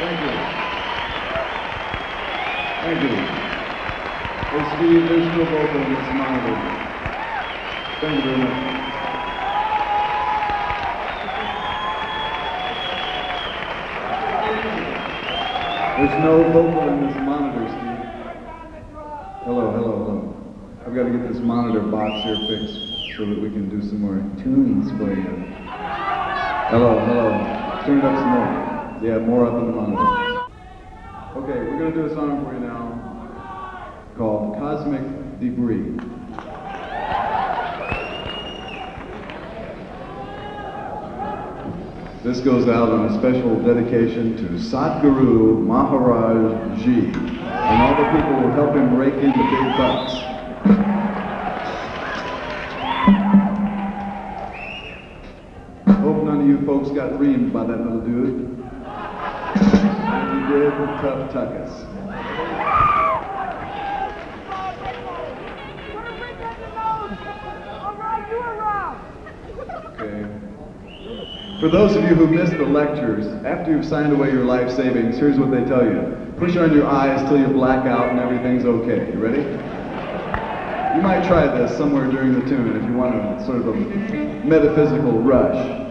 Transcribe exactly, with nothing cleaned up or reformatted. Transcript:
Thank you. Thank you. Hey, Steve, there's no vocal in this monitor. Thank you very much. There's no vocal in this monitor, Steve. Hello, hello, hello. I've got to get this monitor box here fixed so that we can do some more tunes for you. Hello, hello. Turn it up some more. Yeah, more up in the monitor. Okay, we're going to do a song for you now called Cosmic Debris. This goes out on a special dedication to Sadhguru Maharaj Ji and all the people who help him rake in the big bucks. Hope none of you folks got reamed by that little dude. And he did, tough tuckus. Okay. For those of you who missed the lectures, after you've signed away your life savings, here's what they tell you. Push on your eyes till you black out and everything's okay. You ready? You might try this somewhere during the tune if you want a sort of a metaphysical rush.